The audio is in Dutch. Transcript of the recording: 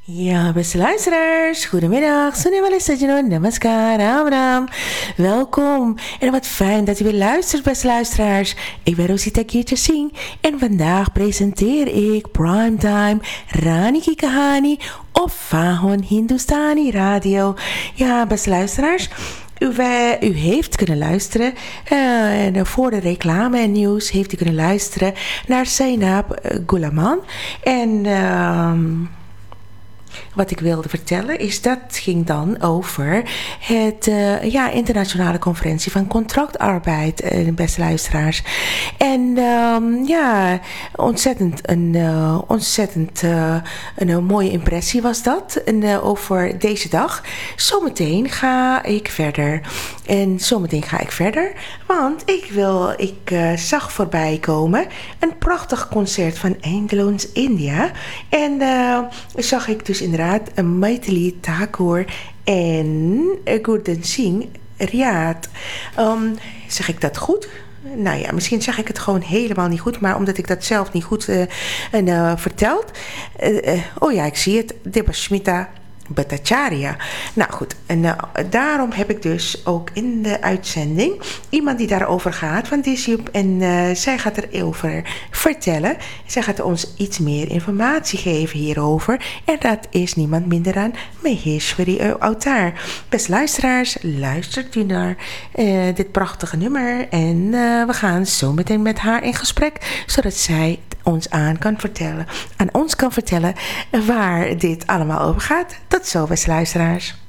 Ja, beste luisteraars, goedemiddag, Sunniwale Sajino, namaskar, Ram Ram. Welkom en wat fijn dat u weer luistert, beste luisteraars. Ik ben Rosita Kirtje Singh en vandaag presenteer ik Primetime Rani Ki Kahani op Fahon Hindustani Radio. Ja, beste luisteraars. U heeft kunnen luisteren, voor de reclame en nieuws heeft u kunnen luisteren naar Zainab Gulaman. En wat ik wilde vertellen is dat ging dan over het internationale conferentie van contractarbeid, beste luisteraars. En ontzettend een mooie impressie was dat over deze dag. Zometeen ga ik verder. Want ik zag voorbij komen een prachtig concert van Eindeloons India. En zag ik dus inderdaad Maithili Thakur en Gurdan Singh Riad. Zeg ik dat goed? Nou ja, misschien zeg ik het gewoon helemaal niet goed, maar omdat ik dat zelf niet goed verteld. Ik zie het. Debashmita Bhattacharya. Nou goed, en daarom heb ik dus ook in de uitzending iemand die daarover gaat van Disyup. En zij gaat erover vertellen. Zij gaat ons iets meer informatie geven hierover. En dat is niemand minder dan Maheshwari Avatar. Beste luisteraars, luistert u naar dit prachtige nummer. En we gaan zo meteen met haar in gesprek, zodat zij aan ons kan vertellen waar dit allemaal over gaat. Tot zo, beste luisteraars.